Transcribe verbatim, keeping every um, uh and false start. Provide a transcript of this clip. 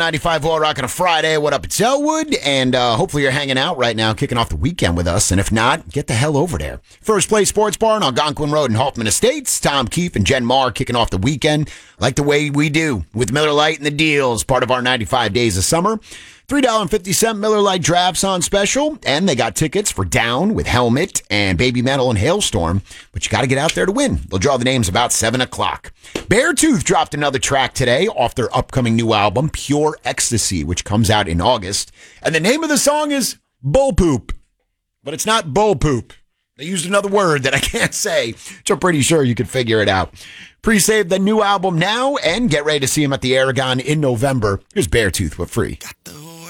ninety-five Oil Rock on a Friday. What up, it's Elwood, and uh, hopefully you're hanging out right now, kicking off the weekend with us, and if not, get the hell over there. First Place Sports Bar on Algonquin Road in Hoffman Estates. Tom Keefe and Jen Marr kicking off the weekend like the way we do with Miller Lite and the deals, part of our ninety-five Days of Summer. three dollars and fifty cents Miller Lite drafts on special, and they got tickets for Down with Helmet and Baby Metal and Hailstorm, but you got to get out there to win. They'll draw the names about seven o'clock. Beartooth dropped another track today off their upcoming new album, Pure Ecstasy, which comes out in August, and the name of the song is Bull Poop, but it's not bull poop. They used another word that I can't say, which I'm pretty sure you could figure it out. Pre-save the new album now and get ready to see him at the Aragon in November. Here's Beartooth with Free. Got the